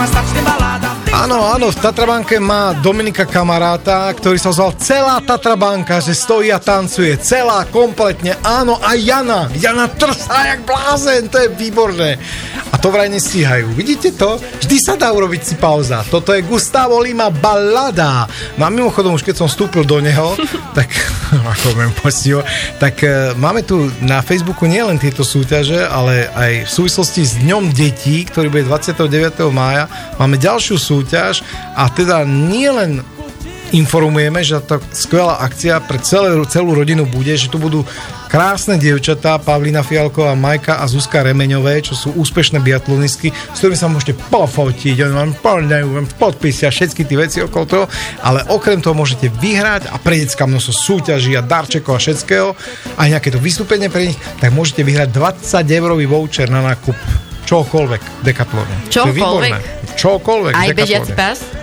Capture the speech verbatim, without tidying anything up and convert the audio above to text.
Áno, áno, v Tatrabanke má Dominika kamaráta, ktorý sa ozval celá Tatrabanka, že stojí a tancuje, celá, kompletne, áno, a Jana, Jana trsá jak blázen, to je výborné. A to vraj nestíhajú. Vidíte to? Vždy sa dá urobiť si pauza. Toto je Gustavo Lima balada. No a mimochodom, už keď som vstúpil do neho, tak, ako viem postiho, tak uh, máme tu na Facebooku nielen tieto súťaže, ale aj v súvislosti s Dňom detí, ktorý bude dvadsiateho deviateho mája, máme ďalšiu súťaž a teda nielen informujeme, že tá skvelá akcia pre celú, celú rodinu bude, že tu budú krásne dievčatá, Pavlína Fialková, Majka a Zuzka Remeňové, čo sú úspešné biatlonistky, s ktorými sa môžete pofotiť, oni vám podajú podpisy a všetky tie veci okolo toho, ale okrem toho môžete vyhrať a pre decka množstvo súťaží a darčekov a všetkého, aj nejaké to vystúpenie pre nich, tak môžete vyhrať dvadsať eurový voucher na nákup čokoľvek v Decathlone. Čokoľvek? Čokoľvek. Aj bežiaci pás?